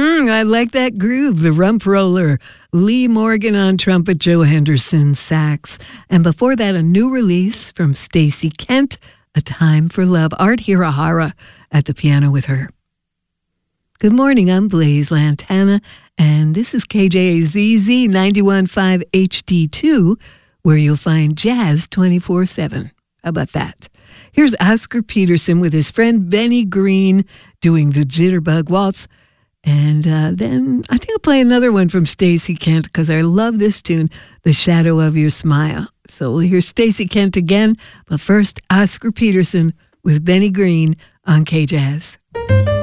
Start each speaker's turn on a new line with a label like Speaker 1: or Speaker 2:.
Speaker 1: I like that groove. The Rump Roller. Lee Morgan on trumpet, Joe Henderson sax. And before that, a new release from Stacey Kent, A Time for Love. Art Hirahara at the piano with her. Good morning, I'm Blaise Lantana, and this is KJZZ 91.5 HD2, where you'll find jazz 24/7. How about that? Here's Oscar Peterson with his friend Benny Green doing the Jitterbug Waltz. And then I think I'll play another one from Stacey Kent because I love this tune, The Shadow of Your Smile. So we'll hear Stacey Kent again, but first Oscar Peterson with Benny Green on KJazz.